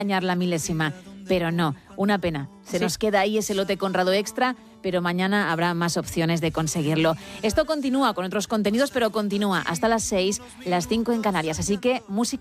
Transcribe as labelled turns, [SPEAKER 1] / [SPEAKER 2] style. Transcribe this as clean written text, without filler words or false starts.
[SPEAKER 1] dañar la milésima, pero no, una pena. Se nos queda ahí ese lote Conrado Extra, pero mañana habrá más opciones de conseguirlo. Esto continúa con otros contenidos, pero continúa hasta las 6, las 5 en Canarias. Así que música